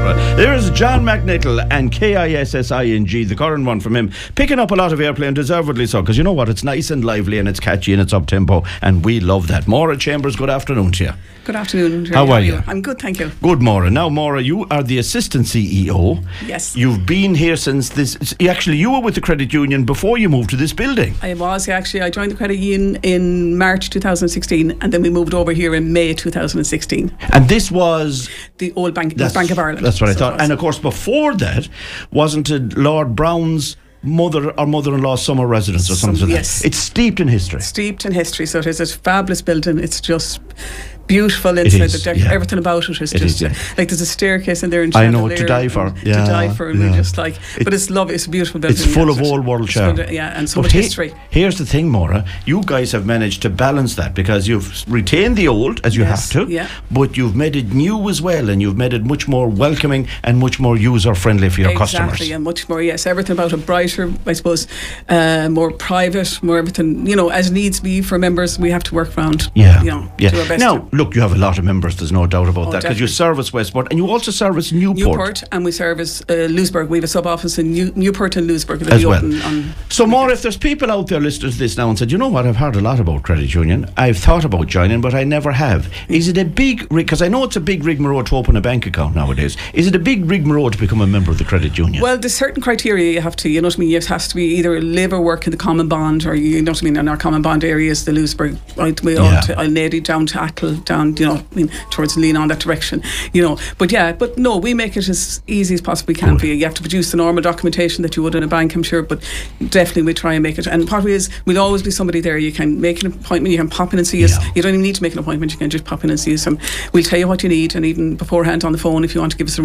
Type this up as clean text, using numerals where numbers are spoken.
There's John McNichol and Kissing, the current one from him, picking up a lot of airplay, and deservedly so, because you know what, it's nice and lively and it's catchy and it's up-tempo, and we love that. Maura Chambers, good afternoon to you. Good afternoon. How are you? I'm good, thank you. Good, Maura. Now, Maura, you are the assistant CEO. Yes. You've been here since this... Actually, you were with the credit union before you moved to this building. I was, actually. I joined the credit union in March 2016, and then we moved over here in May 2016. And this was... The old Bank of Ireland. That's what I thought. And of course, before that, wasn't it Lord Brown's mother or mother-in-law summer residence or something like yes. that? It's steeped in history. Steeped in history. So it is a fabulous building. It's just beautiful inside. Everything about it is just like there's a staircase in there in I know, to die for. To die for. And we just like, but it's lovely. It's a beautiful building. It's full of old world charm. And so much history. Here's the thing, Maura. You guys have managed to balance that, because you've retained the old, as you have to, but you've made it new as well, and you've made it much more welcoming and much more user-friendly for your customers. Exactly, and much more, yes. Everything about it brighter, I suppose, more private, more everything, as needs be for members. We have to work around, do our best. Now, look, you have a lot of members, there's no doubt about that, because you service Westport and you also service Newport. And we service Louisburg. We have a sub-office in Newport and Louisburg as well. So more, if there's people out there listening to this now and said, you know what, I've heard a lot about credit union, I've thought about joining, but I never have. Is it a big, because I know it's a big rigmarole to open a bank account nowadays, is it a big rigmarole to become a member of the credit union? Well, there's certain criteria you have to, you know what I mean, it has to be either live or work in the common bond, or you know what I mean, in our common bond area is the Louisburg, right, we all to Alnady, down to Achill, down, towards Lean that direction, but no, we make it as easy as possibly can for you. You have to produce the normal documentation that you would in a bank, I'm sure, but definitely we try and make it. And part of it is, we'll always be somebody there. You can make an appointment, you can pop in and see us. You don't even need to make an appointment, you can just pop in and see us, and we'll tell you what you need, and even beforehand on the phone if you want to give us a